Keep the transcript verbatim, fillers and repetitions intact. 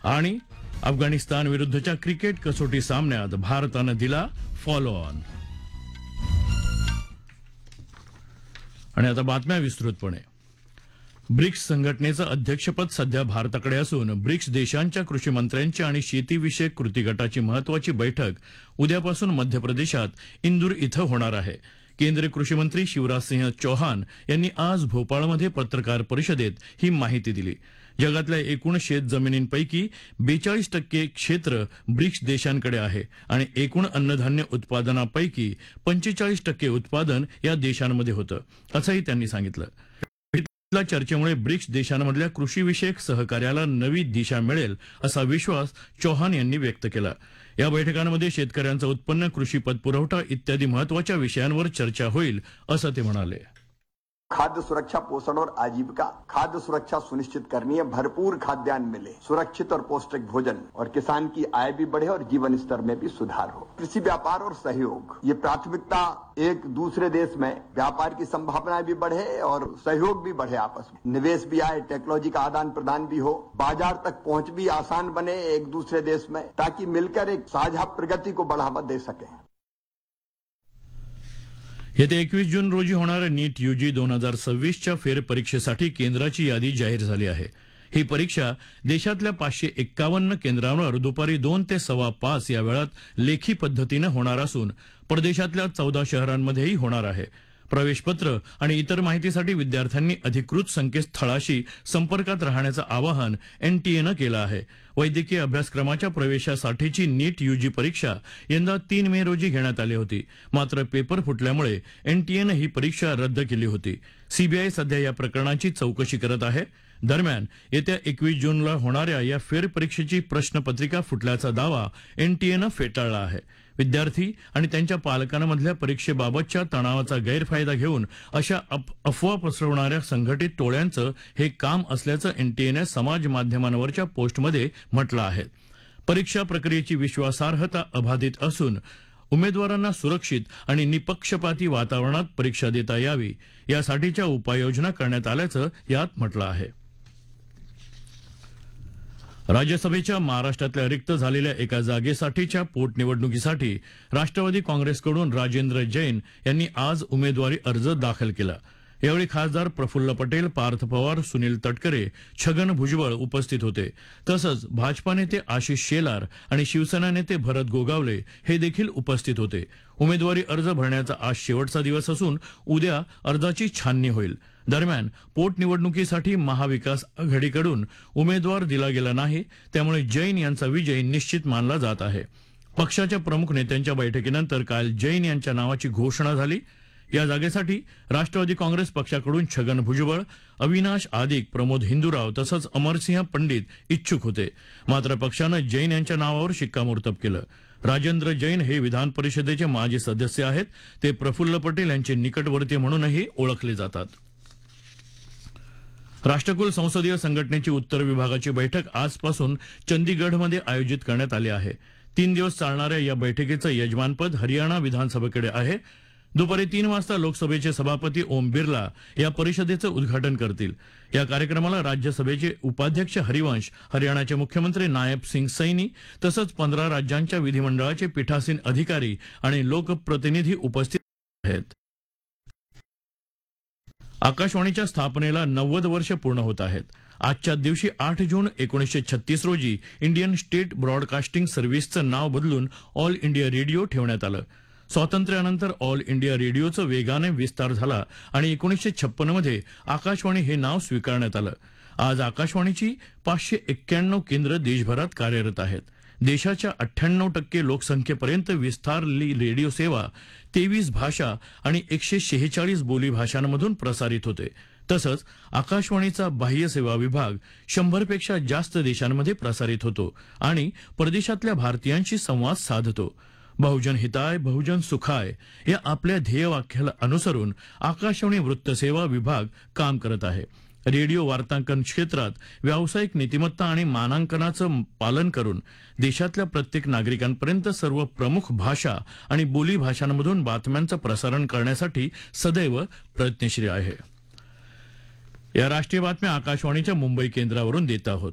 आणि अफगाणिस्तान विरुद्धच्या क्रिकेट कसोटी सामन्यात भारतानं दिला फॉलो ऑन. आणि आता बातम्या विस्तृतपणे. ब्रिक्स संघटनेचं अध्यक्षपद सध्या भारताकडे असून ब्रिक्स देशांच्या कृषी मंत्र्यांची आणि शेतीविषयक कृती गटाची महत्वाची बैठक उद्यापासून मध्य प्रदेशात इंदूर इथं होणार आहे. केंद्रीय कृषी मंत्री शिवराज सिंह चौहान यांनी आज भोपाळमध्ये पत्रकार परिषदेत ही माहिती दिली. जगातल्या एकूण शेत जमिनींपैकी बेचाळीस टक्के क्षेत्र ब्रिक्स देशांकडे आहे आणि एकूण अन्नधान्य उत्पादनापैकी पंचेचाळीस टक्के उत्पादन या देशांमध्ये होतं, असंही त्यांनी सांगितलं. चर्चेमुळे ब्रिक्स देशांमधल्या कृषीविषयक सहकार्याला नवी दिशा मिळेल असा विश्वास चौहान यांनी व्यक्त केला. या बैठकांमध्ये शेतकऱ्यांचं उत्पन्न, कृषी पतपुरवठा इत्यादी महत्वाच्या विषयांवर चर्चा होईल असं ते म्हणाले. खाद्य सुरक्षा, पोषण और आजीविका. खाद्य सुरक्षा सुनिश्चित करनी है, भरपूर खाद्यान्न मिले, सुरक्षित और पौष्टिक भोजन, और किसान की आय भी बढ़े और जीवन स्तर में भी सुधार हो. कृषि व्यापार और सहयोग, ये प्राथमिकता. एक दूसरे देश में व्यापार की संभावनाएं भी बढ़े और सहयोग भी बढ़े, आपस में निवेश भी आए, टेक्नोलॉजी का आदान प्रदान भी हो, बाजार तक पहुंच भी आसान बने एक दूसरे देश में, ताकि मिलकर एक साझा प्रगति को बढ़ावा दे सके. येत्या एकवीस जून रोजी होणाऱ्या नीट यूजी दोन हजार सव्वीसच्या फेरपरीक्षेसाठी केंद्राची यादी जाहीर झाली आहे. ही परीक्षा देशातल्या पाचशे एक्कावन्न केंद्रांवर दुपारी दोन ते सव्वा पाच या वेळात लेखी पद्धतीनं होणार असून प्रदेशातल्या चौदा शहरांमध्येही होणार आहे. प्रवेशपत्र आणि इतर माहितीसाठी विद्यार्थ्यांनी अधिकृत संकेतस्थळाशी संपर्कात राहण्याचं आवाहन एनटीएनं केलं आहे. वैद्यकीय अभ्यासक्रमाच्या प्रवेशासाठीची नीट यूजी परीक्षा यंदा तीन मे रोजी घेण्यात आली होती, मात्र पेपर फुटल्यामुळे एनटीएनं ही परीक्षा रद्द केली होती. सीबीआय सध्या या प्रकरणाची चौकशी करत आहे. दरम्यान येत्या एकवीस जूनला होणाऱ्या या फेरपरीक्षेची प्रश्नपत्रिका फुटल्याचा दावा एनटीएनं फेटाळला आहे. विद्यार्थी आणि त्यांच्या पालकांमधल्या परीक्षेबाबतच्या तणावाचा गैरफायदा घेऊन अशा अफवा पसरवणाऱ्या संघटित टोळ्यांचं हे काम असल्याचं एनटीएने समाज माध्यमांवरच्या पोस्टमध्ये म्हटलं आहे. परीक्षा प्रक्रियेची विश्वासार्हता अबाधित असून उमेदवारांना सुरक्षित आणि निपक्षपाती वातावरणात परीक्षा देता यावी यासाठीच्या उपाययोजना करण्यात आल्याचं यात म्हटलं आहे. राज्यसभेच्या महाराष्ट्रातल्या रिक्त झालेल्या एका जागेसाठीच्या पोटनिवडणुकीसाठी राष्ट्रवादी काँग्रेसकडून राजेंद्र जैन यांनी आज उमेदवारी अर्ज दाखल केला. यावेळी खासदार प्रफुल्ल पटेल, पार्थ पवार, सुनील तटकरे, छगन भुजबळ उपस्थित होते. तसंच भाजपा नेते आशिष शेलार आणि शिवसेना नेते भरत गोगावले हे देखील उपस्थित होते. उमेदवारी अर्ज भरण्याचा आज शेवटचा दिवस असून उद्या अर्जाची छाननी होईल. दरम्यान पोटनिवडणुकीसाठी महाविकास आघाडीकडून उमेदवार दिला गेला नाही, त्यामुळे जैन यांचा विजय निश्चित मानला जात आहे. पक्षाच्या प्रमुख नेत्यांच्या बैठकीनंतर काल जैन यांच्या नावाची घोषणा झाली. या जागेसाठी राष्ट्रवादी काँग्रेस पक्षाकडून छगन भुजबळ, अविनाश आदिक, प्रमोद हिंदुराव तसंच अमरसिंह पंडित इच्छुक होते, मात्र पक्षानं जैन यांच्या नावावर शिक्कामोर्तब केलं. राजेंद्र जैन हे विधान परिषदेचे माजी सदस्य आहेत. ते प्रफुल्ल पटेल यांचे निकटवर्ती म्हणूनही ओळखले जातात. राष्ट्रकुल संसदीय संघटनेची उत्तर विभागाची बैठक आजपासून चंदीगढमध्ये आयोजित करण्यात आली आहे. तीन दिवस चालणाऱ्या या बैठकीचं यजमानपद हरियाणा विधानसभेकडे आहे. दुपारी तीन वाजता लोकसभेचे सभापती ओम बिर्ला या परिषदेचं उद्घाटन करतील. या कार्यक्रमाला राज्यसभेचे उपाध्यक्ष हरिवंश, हरियाणाचे मुख्यमंत्री नायब सिंग सैनी तसंच पंधरा राज्यांच्या विधिमंडळाचे पीठासीन अधिकारी आणि लोकप्रतिनिधी उपस्थित आहेत. आकाशवाणीच्या स्थापनेला नव्वद वर्ष पूर्ण होत आहेत. आजच्या दिवशी आठ जून एकोणीसशे छत्तीस रोजी इंडियन स्टेट ब्रॉडकास्टिंग सर्व्हिसचं नाव बदलून ऑल इंडिया रेडिओ ठेवण्यात आलं. स्वातंत्र्यानंतर ऑल इंडिया रेडिओचं वेगाने विस्तार झाला आणि एकोणीसशे छप्पन्न मध्ये आकाशवाणी हे नाव स्वीकारण्यात आलं. आज आकाशवाणीची पाचशे एक्क्याण्णव केंद्र देशभरात कार्यरत आहेत. देशाच्या अठ्ठ्याण्णव टक्के लोकसंख्येपर्यंत विस्तारलेली रेडिओ सेवा तेवीस भाषा आणि एकशे शेहेचाळीस बोली भाषांमधून प्रसारित होते. तसंच आकाशवाणीचा बाह्य सेवा विभाग शंभरपेक्षा जास्त देशांमध्ये प्रसारित होतो आणि परदेशातल्या भारतीयांशी संवाद साधतो. बहुजन हिताय बहुजन सुखाय या आपल्या ध्येयवाक्याला अनुसरून आकाशवाणी वृत्तसेवा विभाग काम करत आहे. रेडिओ वार्तांकन क्षेत्रात व्यावसायिक नीतिमत्ता आणि मानांकनाचं पालन करून देशातल्या प्रत्येक नागरिकांपर्यंत सर्व प्रमुख भाषा आणि बोली भाषांमधून बातम्यांचं प्रसारण करण्यासाठी सदैव प्रयत्नशील आहे. या राष्ट्रीय बातम्या आकाशवाणीच्या मुंबई केंद्रावरून देत आहोत.